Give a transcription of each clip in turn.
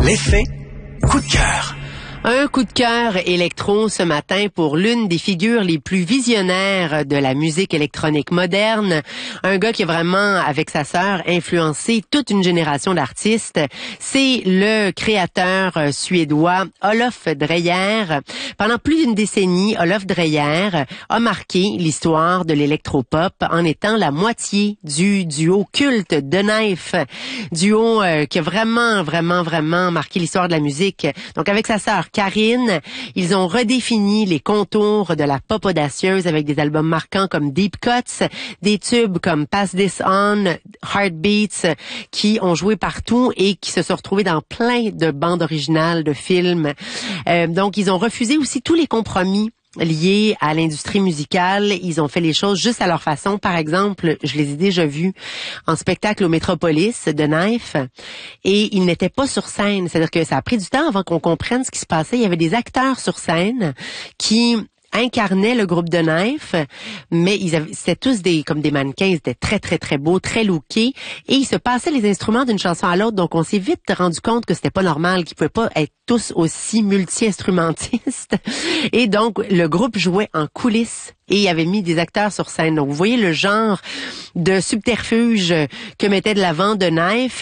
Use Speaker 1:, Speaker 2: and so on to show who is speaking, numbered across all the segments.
Speaker 1: L'effet coup de cœur.
Speaker 2: Un coup de cœur électro ce matin pour l'une des figures les plus visionnaires de la musique électronique moderne. Un gars qui a vraiment, avec sa sœur, influencé toute une génération d'artistes. C'est le créateur suédois Olof Dreyer. Pendant plus d'une décennie, Olof Dreyer a marqué l'histoire de l'électropop en étant la moitié du duo culte The Knife. Duo qui a vraiment marqué l'histoire de la musique. Donc avec sa sœur Karine, ils ont redéfini les contours de la pop audacieuse avec des albums marquants comme Deep Cuts, des tubes comme Pass This On, Heartbeats, qui ont joué partout et qui se sont retrouvés dans plein de bandes originales de films. Donc, ils ont refusé aussi tous les compromis liés à l'industrie musicale. Ils ont fait les choses juste à leur façon. Par exemple, je les ai déjà vus en spectacle au Metropolis de Knife et ils n'étaient pas sur scène. C'est-à-dire que ça a pris du temps avant qu'on comprenne ce qui se passait. Il y avait des acteurs sur scène qui incarnaient le groupe de Knife, mais c'était tous comme des mannequins, ils étaient très beaux, très lookés, et ils se passaient les instruments d'une chanson à l'autre, donc on s'est vite rendu compte que c'était pas normal, qu'ils pouvaient pas être tous aussi multi-instrumentistes, et donc le groupe jouait en coulisses, et il avait mis des acteurs sur scène. Donc vous voyez le genre de subterfuge que mettait de l'avant de Knife.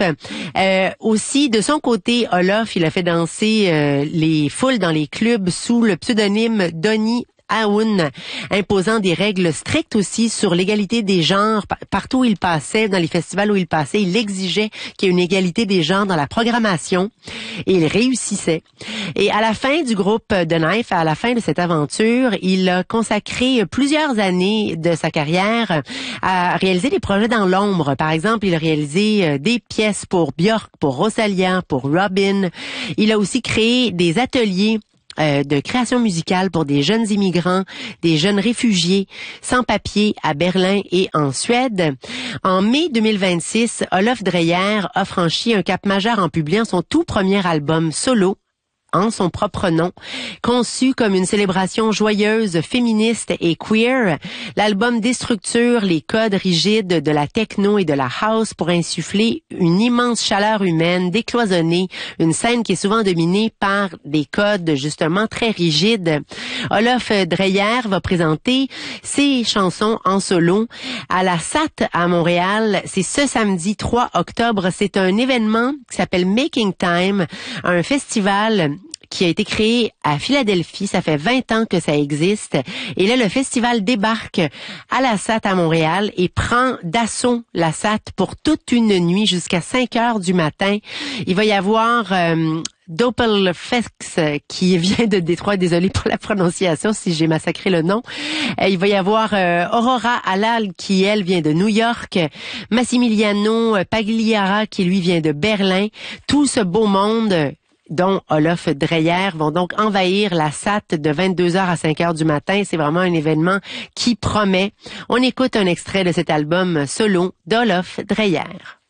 Speaker 2: Aussi, de son côté, Olof, il a fait danser les foules dans les clubs sous le pseudonyme Donny Aoun, imposant des règles strictes aussi sur l'égalité des genres. Partout où il passait, dans les festivals où il passait, il exigeait qu'il y ait une égalité des genres dans la programmation et il réussissait. Et à la fin du groupe The Knife, à la fin de cette aventure, il a consacré plusieurs années de sa carrière à réaliser des projets dans l'ombre. Par exemple, il a réalisé des pièces pour Björk, pour Rosalia, pour Robin. Il a aussi créé des ateliers de création musicale pour des jeunes immigrants, des jeunes réfugiés sans papier à Berlin et en Suède. En mai 2026, Olof Dreyer a franchi un cap majeur en publiant son tout premier album solo en son propre nom, conçu comme une célébration joyeuse, féministe et queer. L'album déstructure les codes rigides de la techno et de la house pour insuffler une immense chaleur humaine, décloisonnée, une scène qui est souvent dominée par des codes justement très rigides. Olof Dreyer va présenter ses chansons en solo à la SAT à Montréal. C'est ce samedi 3 octobre. C'est un événement qui s'appelle Making Time, un festival qui a été créé à Philadelphie. Ça fait 20 ans que ça existe. Et là, le festival débarque à la SAT à Montréal et prend d'assaut la SAT pour toute une nuit jusqu'à 5 heures du matin. Il va y avoir Doppelfex qui vient de Détroit, désolé pour la prononciation si j'ai massacré le nom. Il va y avoir Aurora Halal qui elle vient de New York, Massimiliano Pagliara qui lui vient de Berlin. Tout ce beau monde dont Olof Dreyer vont donc envahir la SAT de 22h à 5h du matin. C'est vraiment un événement qui promet. On écoute un extrait de cet album solo d'Olof Dreyer.